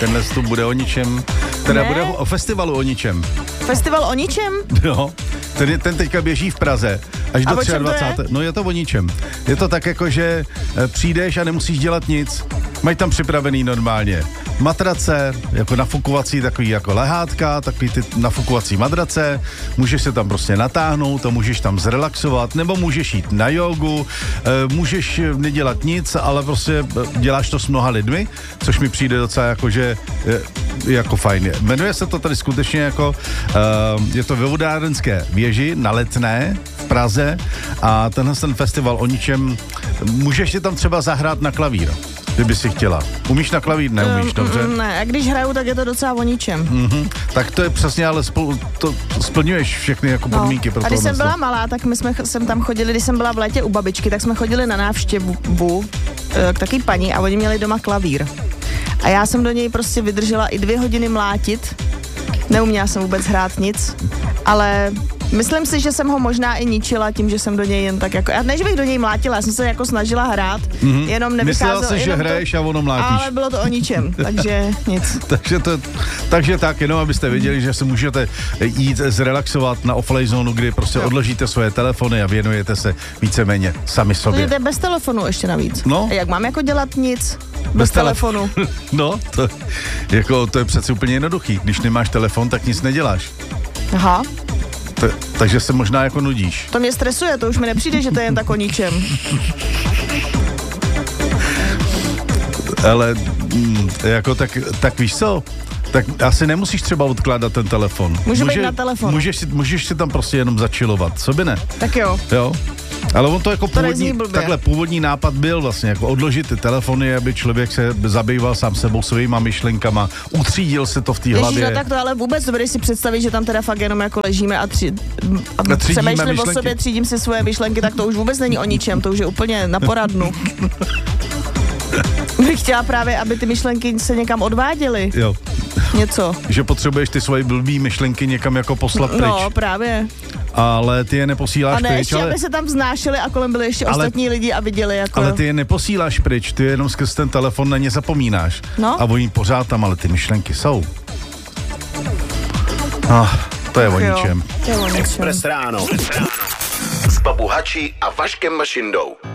tenhle tu bude o ničem, teda Ne. bude o festivalu o ničem. Festival o ničem? Jo, ten teďka běží v Praze až A do o čem to 23. je? No je to o ničem. Je to tak jako, že přijdeš a nemusíš dělat nic. Mají tam připravený normálně matrace, jako nafukovací, takový jako lehátka, takový ty nafukovací madrace, můžeš se tam prostě natáhnout a můžeš tam zrelaxovat, nebo můžeš jít na jogu, můžeš nedělat nic, ale prostě děláš to s mnoha lidmi, což mi přijde docela jako, že jako fajn. Jmenuje se to tady skutečně jako, je to ve vodárenské věži na Letné v Praze a tenhle ten festival o ničem, můžeš si tam třeba zahrát na klavír, kdyby si chtěla. Umíš na klavír? Neumíš, dobře? Ne, a když hraju, tak je to docela o ničem. Tak to je přesně, ale to splňuješ všechny jako podmínky pro A to. když jsem byla malá, tak my jsme sem tam chodili, když jsem byla v létě u babičky, tak jsme chodili na návštěvu k taky paní a oni měli doma klavír. A já jsem do něj prostě vydržela i 2 hodiny mlátit. Neuměla jsem vůbec hrát nic, ale myslím si, že jsem ho možná i ničila tím, že jsem do něj jen tak jako... Ne, že bych do něj mlátila, já jsem se jako snažila hrát, jenom nevycházelo... Myslela jsi, že hraješ a ono mlátíš. Ale bylo to o ničem, takže nic. takže tak, jenom abyste věděli, že se můžete jít zrelaxovat na offline zónu, kdy prostě odložíte svoje telefony a věnujete se víceméně sami sobě. To je bez telefonu ještě navíc. No. A jak mám jako dělat nic bez telefonu? No, to je přece úplně jednoduchý. Když nemáš telefon, tak nic neděláš. Aha. Takže se možná jako nudíš. To mě stresuje, to už mi nepřijde, že to je jen tak o ničem. Ale jako tak víš co? Tak asi nemusíš třeba odkládat ten telefon. Může být na telefonu. Můžeš si tam prostě jenom začilovat. Co by ne? Tak jo. Jo. Ale on to jako To původní nápad byl vlastně, jako odložit ty telefony, aby člověk se zabýval sám sebou svýma myšlenkama, utřídil se to v té hlavě. No tak to ale vůbec dobrý si představit, že tam teda fakt jenom jako ležíme a přemýšlím o sobě, třídím si svoje myšlenky, tak to už vůbec není o ničem, to už je úplně na poradnu. Bych chtěla právě, aby ty myšlenky se někam odváděly. Jo. Něco. Že potřebuješ ty svoje blbý myšlenky někam jako poslat pryč. No, právě. Ale ty je neposíláš pryč. A ne, pryč, ještě, aby se tam vznášeli a kolem byli ještě ostatní lidi a viděli jako... Ale ty je neposíláš pryč, ty jenom skrz ten telefon na ně zapomínáš. No. A oni pořád tam, ale ty myšlenky jsou. To je o ničem. To je o ničem. Express ráno. S Babu Hači a Vaškem Mašindou.